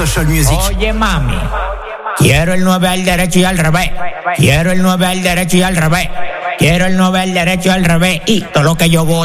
Social Music. Oye, mami, quiero el 9 al derecho y al revés. Quiero el 9 al derecho y al revés. Quiero el 9 al derecho y al revés. Y todo lo que yo voto